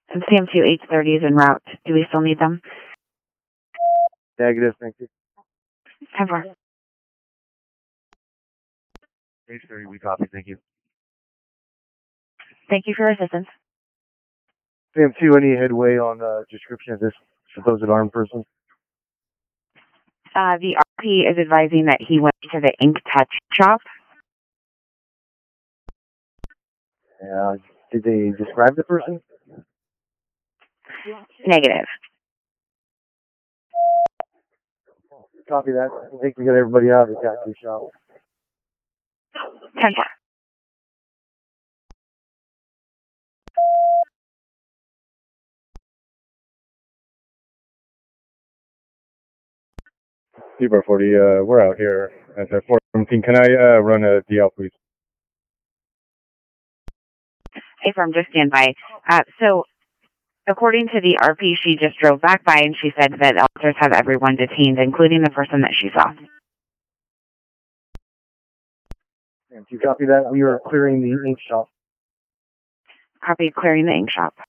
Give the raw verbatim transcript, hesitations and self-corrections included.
C M two H thirty is en route. Do we still need them? Negative, thank you. ten four. H thirty, we copy, thank you. Thank you for your assistance. C M two, any headway on uh, description of this supposed armed person? Uh, the R P is advising that he went to the Ink Touch shop. Uh, did they describe the person? Negative. Copy that. I think we got everybody out of the tattoo shop. ten four. C bar forty, uh, we're out here at the four seventeen. Can I uh, run a D L, please? Hey, firm, just stand by. Uh, so, according to the R P, she just drove back by and she said that officers have everyone detained, including the person that she saw. Do you copy that? We are clearing the ink shop. Copy clearing the ink shop.